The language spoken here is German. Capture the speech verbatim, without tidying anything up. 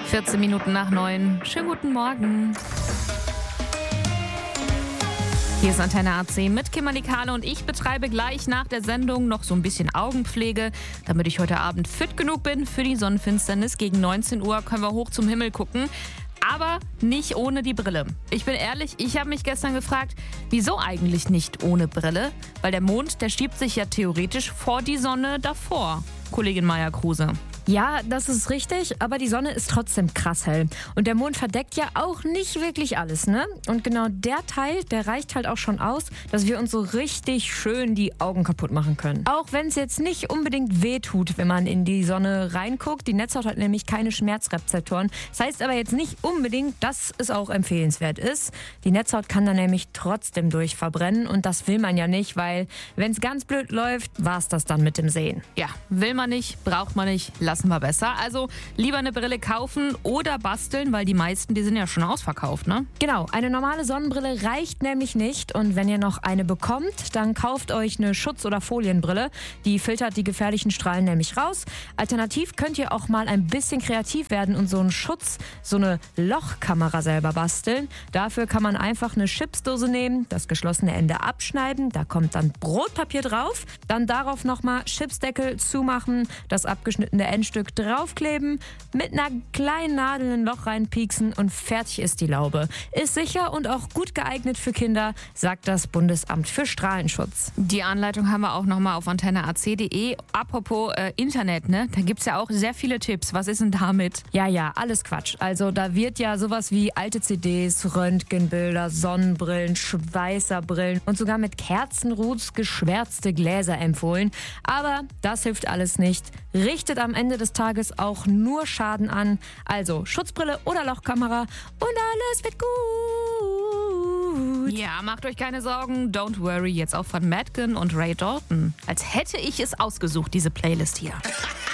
vierzehn Minuten nach neun. Schönen guten Morgen. Hier ist Antenne A C mit Kimberly Kahle und ich betreibe gleich nach der Sendung noch so ein bisschen Augenpflege, damit ich heute Abend fit genug bin für die Sonnenfinsternis. Gegen neunzehn Uhr können wir hoch zum Himmel gucken. Aber nicht ohne die Brille. Ich bin ehrlich, ich habe mich gestern gefragt, wieso eigentlich nicht ohne Brille? Weil der Mond, der schiebt sich ja theoretisch vor die Sonne davor. Kollegin Maya-Kruse. Ja, das ist richtig, aber die Sonne ist trotzdem krass hell. Und der Mond verdeckt ja auch nicht wirklich alles, ne? Und genau der Teil, der reicht halt auch schon aus, dass wir uns so richtig schön die Augen kaputt machen können. Auch wenn es jetzt nicht unbedingt weh tut, wenn man in die Sonne reinguckt. Die Netzhaut hat nämlich keine Schmerzrezeptoren. Das heißt aber jetzt nicht unbedingt, dass es auch empfehlenswert ist. Die Netzhaut kann dann nämlich trotzdem durchverbrennen und das will man ja nicht, weil wenn es ganz blöd läuft, war es das dann mit dem Sehen. Ja, will man nicht, braucht man nicht, lassen wir besser. Also lieber eine Brille kaufen oder basteln, weil die meisten, die sind ja schon ausverkauft, ne? Genau, eine normale Sonnenbrille reicht nämlich nicht und wenn ihr noch eine bekommt, dann kauft euch eine Schutz- oder Folienbrille. Die filtert die gefährlichen Strahlen nämlich raus. Alternativ könnt ihr auch mal ein bisschen kreativ werden und so einen Schutz, so eine Lochkamera selber basteln. Dafür kann man einfach eine Chipsdose nehmen, das geschlossene Ende abschneiden, da kommt dann Brotpapier drauf, dann darauf nochmal Chipsdeckel zumachen, das abgeschnittene Endstück draufkleben, mit einer kleinen Nadel in ein Loch reinpieksen und fertig ist die Laube. Ist sicher und auch gut geeignet für Kinder, sagt das Bundesamt für Strahlenschutz. Die Anleitung haben wir auch nochmal auf antenne a c punkt de. Apropos äh, Internet, ne? Da gibt es ja auch sehr viele Tipps. Was ist denn damit? Ja, ja, alles Quatsch. Also da wird ja sowas wie alte C Ds, Röntgenbilder, Sonnenbrillen, Schweißerbrillen und sogar mit Kerzenruß geschwärzte Gläser empfohlen. Aber das hilft alles nicht. Richtet am Ende des Tages auch nur Schaden an. Also Schutzbrille oder Lochkamera und alles wird gut. Ja, macht euch keine Sorgen. Don't worry, jetzt auch von Madgen und Ray Dalton. Als hätte ich es ausgesucht, diese Playlist hier.